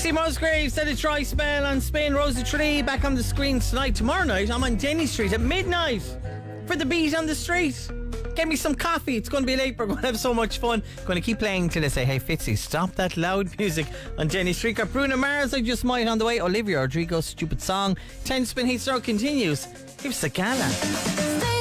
Tracy Musgraves said a Troy Spell on Spin. Rosie Tree back on the screens tonight. Tomorrow night I'm on Denny Street at midnight for the Beat on the Street. Get me some coffee. It's going to be late. We're going to have so much fun. Going to keep playing till they say, hey Fitzy, stop that loud music on Jenny Street. Got Bruno Mars, I Just Might on the way. Olivia Rodrigo's Stupid Song. 10 Spin Hit Star continues. Here's Sagala.